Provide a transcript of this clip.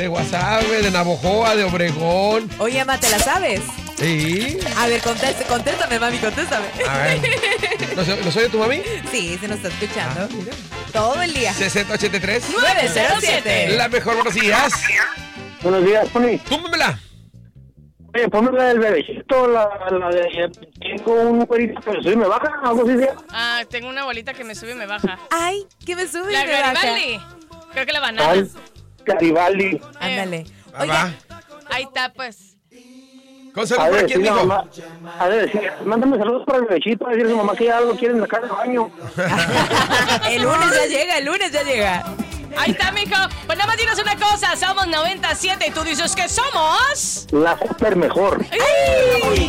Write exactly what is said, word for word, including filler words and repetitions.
De Guasave, de Navojoa, de Obregón. Oye, ma, ¿te la sabes? Sí. A ver, contéstame, contéstame, mami, contéstame. A ver. ¿Lo, ¿Lo soy de tu mami? Sí, se nos está escuchando. Ah, mira. Todo el día. sesenta ochenta y tres. nueve cero siete. La mejor, buenos días. Buenos días, Pony. Túmbemela. Oye, ponme la del bebecito, la, la de... Tengo un cuerito que me sube y me baja, algo así. Ah, tengo una bolita que me sube y me baja. Ay, que me sube La y me baja. Garibaldi. Creo que la banana. Ay, Garibaldi. Ándale. Va, Oiga, va. Ahí está, pues. Con A salud por ver, aquí, sí, la amigo. mamá. A ver, sí, mándame saludos para el bebecito, a decir a su mamá que ya algo quiere en la casa de baño. el lunes ya llega, el lunes ya llega. Ahí está, mijo. Pues nada más dinos una cosa. Somos noventa y siete y tú dices que somos... La super mejor. ¡Ay!